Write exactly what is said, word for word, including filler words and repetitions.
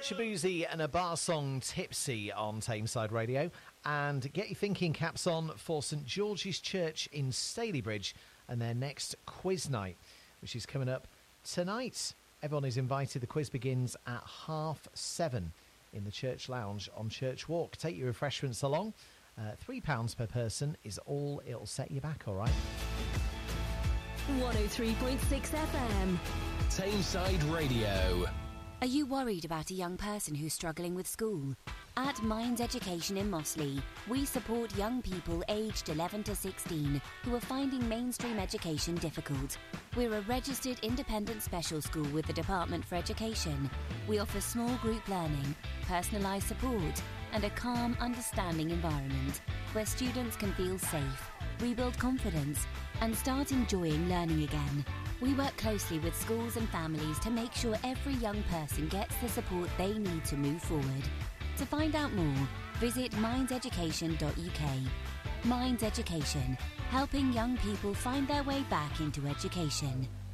Shabuzi and a bar song Tipsy on Tameside Radio. And get your thinking caps on for St George's Church in Stalybridge and their next quiz night, which is coming up tonight. Everyone is invited. The quiz begins at half seven in the church lounge on Church Walk. Take your refreshments along. Uh, three pounds per person is all it'll set you back, all right? one oh three point six F M. Tameside Radio. Are you worried about a young person who's struggling with school? At Minds Education in Mossley, we support young people aged eleven to sixteen who are finding mainstream education difficult. We're a registered independent special school with the Department for Education. We offer small group learning, personalised support, and a calm, understanding environment where students can feel safe, rebuild confidence, and start enjoying learning again. We work closely with schools and families to make sure every young person gets the support they need to move forward. To find out more, visit minds education dot U K. Minds Education, helping young people find their way back into education.